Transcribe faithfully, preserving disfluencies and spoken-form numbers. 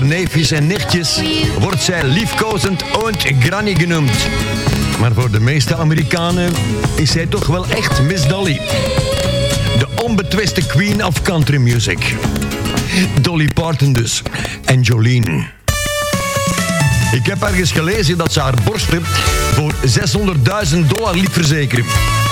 neefjes en nichtjes wordt zij liefkozend Aunt Granny genoemd. Maar voor de meeste Amerikanen is zij toch wel echt Miss Dolly. De onbetwiste queen of country music. Dolly Parton dus. En Jolene. Ik heb ergens gelezen dat ze haar borsten voor zeshonderdduizend dollar liet verzekeren.